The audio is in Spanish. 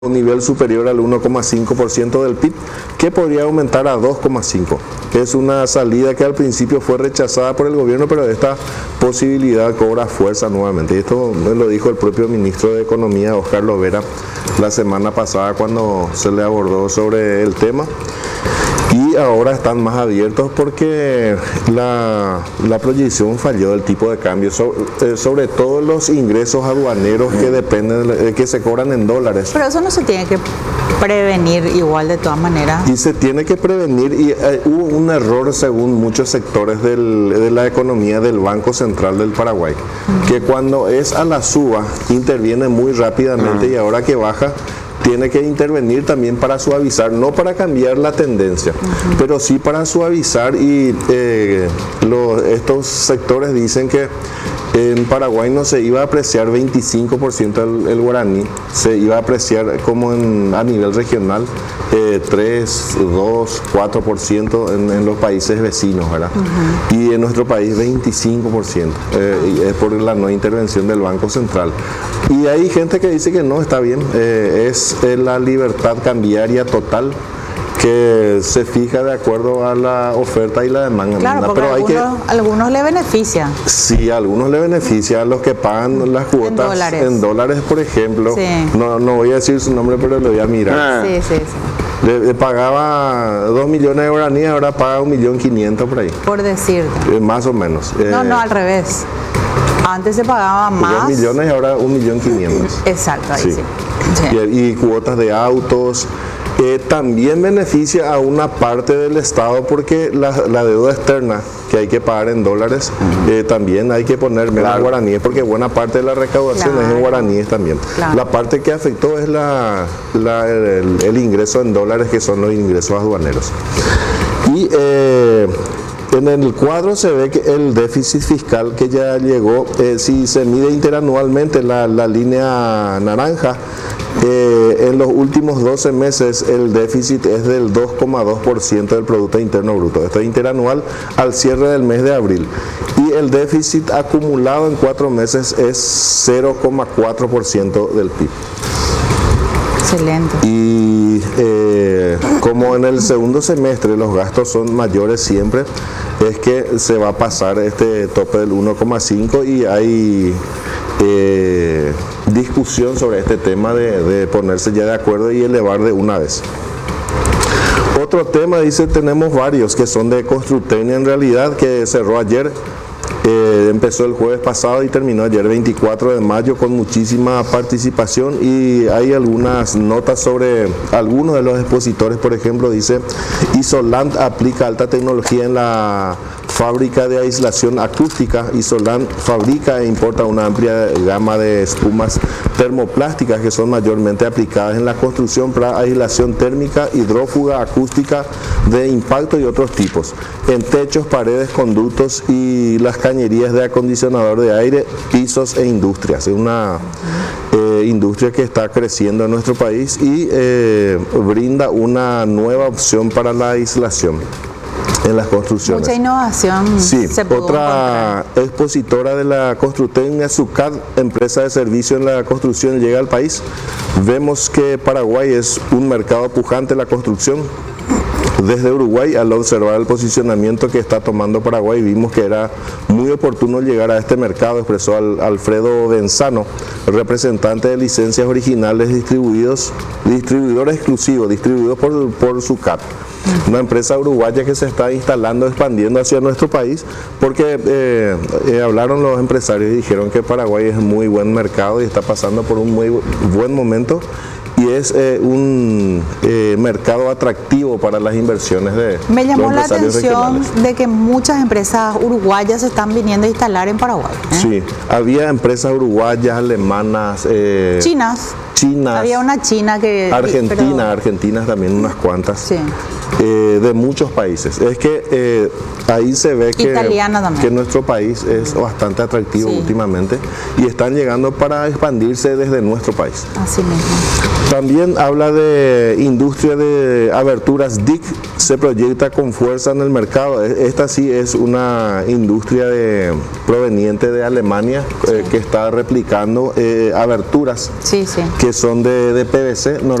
un nivel superior al 1,5% del PIB, que podría aumentar a 2,5%. Es una salida que al principio fue rechazada por el gobierno, pero esta posibilidad cobra fuerza nuevamente. Esto lo dijo el propio ministro de Economía, Óscar Lovera, la semana pasada cuando se le abordó sobre el tema. Y ahora están más abiertos porque la proyección falló del tipo de cambio, sobre todo los ingresos aduaneros que dependen, que se cobran en dólares. Pero eso no se tiene que prevenir igual de todas maneras. Y se tiene que prevenir, y hubo un error según muchos sectores de la economía del Banco Central del Paraguay, que cuando es a la suba interviene muy rápidamente y ahora que baja tiene que intervenir también para suavizar, no para cambiar la tendencia, pero sí para suavizar. Y estos sectores dicen que en Paraguay no se iba a apreciar 25% el guaraní, se iba a apreciar como a nivel regional 3, 2, 4% en los países vecinos, ¿verdad? Y en nuestro país 25%, es por la no intervención del Banco Central. Y hay gente que dice que no, está bien, es la libertad cambiaria total que se fija de acuerdo a la oferta y la demanda. Claro, porque pero algunos le beneficia. Sí, a algunos le beneficia, a los que pagan las cuotas en dólares, por ejemplo. Sí. No voy a decir su nombre, pero le voy a mirar. Sí. Le pagaba 2 millones de guaraníes, ahora paga 1.500.000 por ahí. Por decirte. Más o menos. No, al revés. Antes se pagaba más. 2 millones y ahora 1.500.000. Exacto, ahí sí. Y cuotas de autos. También beneficia a una parte del Estado porque la deuda externa que hay que pagar en dólares, también hay que poner menos guaraníes porque buena parte de la recaudación es en guaraníes también. La parte que afectó es el ingreso en dólares, que son los ingresos aduaneros. Y en el cuadro se ve que el déficit fiscal que ya llegó, si se mide interanualmente la línea naranja, en los últimos 12 meses el déficit es del 2,2% del Producto Interno Bruto. Esto es interanual al cierre del mes de abril. Y el déficit acumulado en 4 meses es 0,4% del PIB. Excelente. Y como en el segundo semestre los gastos son mayores siempre, es que se va a pasar este tope del 1,5 y hay discusión sobre este tema de ponerse ya de acuerdo y elevar de una vez. Otro tema, dice, tenemos varios que son de Constructenia en realidad, que cerró ayer. Empezó el jueves pasado y terminó ayer 24 de mayo con muchísima participación, y hay algunas notas sobre algunos de los expositores. Por ejemplo, dice: Isolant aplica alta tecnología en la fábrica de aislación acústica. Isolant fabrica e importa una amplia gama de espumas termoplásticas que son mayormente aplicadas en la construcción para aislación térmica, hidrófuga, acústica, de impacto y otros tipos, en techos, paredes, conductos y las cañerías de acondicionador de aire, pisos e industrias. Es una industria que está creciendo en nuestro país y brinda una nueva opción para la aislación en las construcciones. Mucha innovación. Sí, se pudo otra encontrar. expositora de la Constructenia, SUCAD, empresa de servicio en la construcción, llega al país. Vemos que Paraguay es un mercado pujante en la construcción. Desde Uruguay, al observar el posicionamiento que está tomando Paraguay, vimos que era muy oportuno llegar a este mercado, expresó Alfredo Benzano, representante de licencias originales distribuidor exclusivo, distribuidos por SUCAD. Una empresa uruguaya que se está instalando, expandiendo hacia nuestro país, porque hablaron los empresarios y dijeron que Paraguay es muy buen mercado y está pasando por un muy buen momento, y es un mercado atractivo para las inversiones de los empresarios regionales. Me llamó la atención de que muchas empresas uruguayas se están viniendo a instalar en Paraguay. Sí, había empresas uruguayas, alemanas, chinas. Había una china que... Argentinas también, unas cuantas. Sí. De muchos países. Es que ahí se ve que nuestro país es bastante atractivo últimamente, y están llegando para expandirse desde nuestro país. Así mismo. También habla de industria de aberturas DIC, se proyecta con fuerza en el mercado. Esta sí es una industria proveniente de Alemania, que está replicando aberturas Sí, sí. que son de PVC.